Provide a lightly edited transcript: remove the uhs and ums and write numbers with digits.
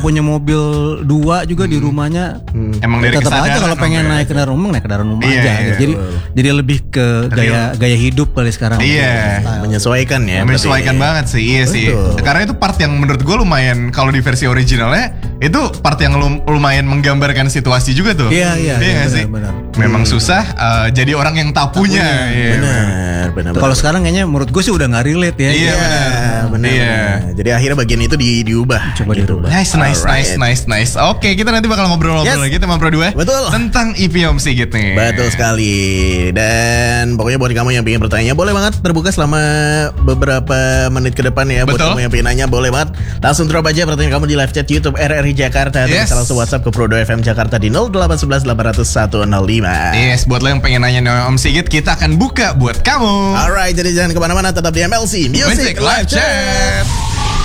punya mobil 2 juga di rumahnya. Emang dari tetap aja kesadaran kalau pengen naik kendaraan umum naik kendaraan umum Iya, aja. iya, Jadi jadi lebih ke gaya hidup kali sekarang. Iya. Menyesuaikan ya. Menyesuaikan banget sih, iya sih. Betul. Karena itu part yang menurut gue lumayan, kalau di versi originalnya itu part yang lumayan menggambarkan situasi juga tuh. Iya, nggak sih? benar. Memang susah jadi orang yang tak punya. Iya, Benar. Kalau sekarang kayaknya menurut gue sih udah nggak relate ya. Iya, benar. Iya. Jadi akhirnya bagian itu diubah. Coba dirubah. Nice. Oke, kita nanti bakal ngobrol-ngobrol lagi sama Pro 2. Betul. Tentang EP Om Sigit nih. Betul sekali. Dan pokoknya buat kamu yang ingin bertanya, boleh banget terbuka selama beberapa menit ke depan ya. Buat Betul. kamu yang ingin nanya, boleh banget langsung drop aja pertanyaan kamu di live chat YouTube RRI Jakarta. Atau bisa langsung WhatsApp ke Pro 2 FM Jakarta di 0811 800 105. Yes, buat lo yang pengen nanya Om Sigit, kita akan buka buat kamu. Alright, jadi jangan kemana-mana, tetap di MLC Music Live Chat.